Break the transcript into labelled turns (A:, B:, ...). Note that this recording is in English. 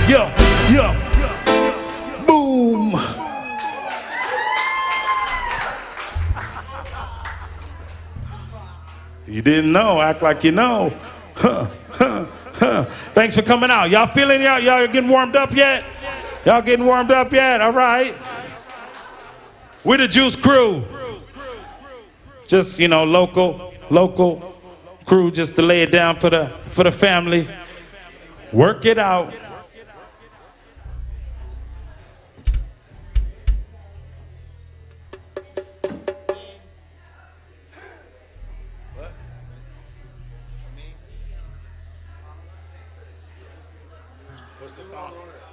A: yeah. Boom. You didn't know, act like you know. Thanks for coming out. Y'all feeling y'all getting warmed up yet? Y'all getting warmed up yet? All right. We're the Juice Crew. Just, local crew just to lay it down for the family. Work it out. What's the song?